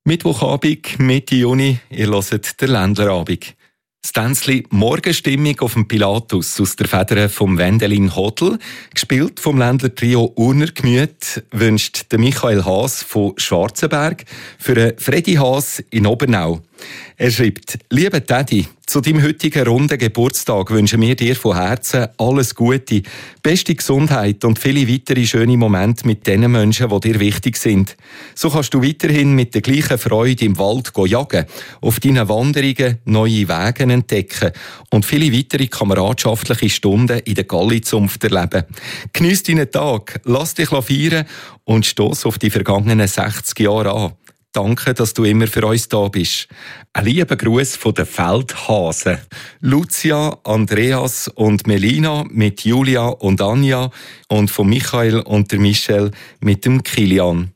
Mittwochabend, Mitte Juni, ihr hört den Ländlerabend. Das Tänzli «Morgenstimmung» auf dem Pilatus aus der Feder vom Wendelin Hodl, gespielt vom Ländler-Trio Urner Gemüt, wünscht der Michael Haas von Schwarzenberg für einen Freddy Haas in Obernau. Er schreibt: «Lieber Teddy, zu deinem heutigen runden Geburtstag wünschen wir dir von Herzen alles Gute, beste Gesundheit und viele weitere schöne Momente mit den Menschen, die dir wichtig sind. So kannst du weiterhin mit der gleichen Freude im Wald jagen, auf deinen Wanderungen neue Wege entdecken und viele weitere kameradschaftliche Stunden in der Galli-Zunft erleben. Geniess deinen Tag, lass dich feiern und stoss auf die vergangenen 60 Jahre an. Danke, dass du immer für uns da bist.» Ein lieber Gruß von den Feldhasen. Lucia, Andreas und Melina mit Julia und Anja und von Michael und der Michelle mit dem Kilian.